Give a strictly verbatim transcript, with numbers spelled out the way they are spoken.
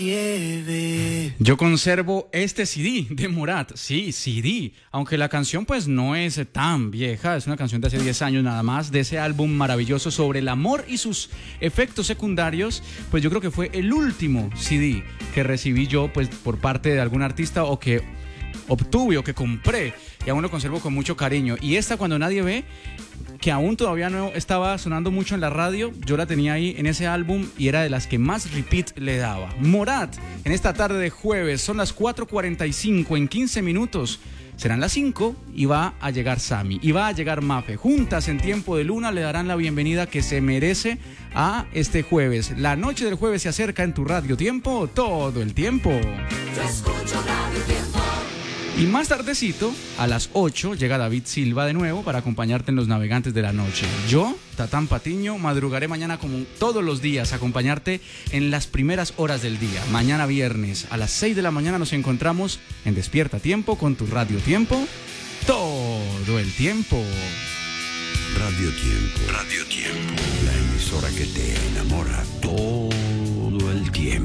Yo conservo este C D de Morat, sí, C D, aunque la canción pues no es tan vieja, es una canción de hace diez años nada más, de ese álbum maravilloso sobre el amor y sus efectos secundarios, pues yo creo que fue el último C D que recibí yo pues por parte de algún artista o que obtuve o que compré y aún lo conservo con mucho cariño. Y esta Cuando Nadie Ve, que aún todavía no estaba sonando mucho en la radio, yo la tenía ahí en ese álbum y era de las que más repeat le daba. Morat, en esta tarde de jueves, son las cuatro cuarenta y cinco, en quince minutos serán las cinco y va a llegar Sammy y va a llegar Mafe. Juntas en Tiempo de Luna le darán la bienvenida que se merece a este jueves. La noche del jueves se acerca en tu Radio Tiempo todo el tiempo. Yo escucho Radio Tiempo. Y más tardecito, a las ocho, llega David Silva de nuevo para acompañarte en Los Navegantes de la Noche. Yo, Tatán Patiño, madrugaré mañana como todos los días, acompañarte en las primeras horas del día. Mañana viernes, a las seis de la mañana nos encontramos en Despierta Tiempo con tu Radio Tiempo todo el tiempo. Radio Tiempo. Radio Tiempo. La emisora que te enamora todo el tiempo.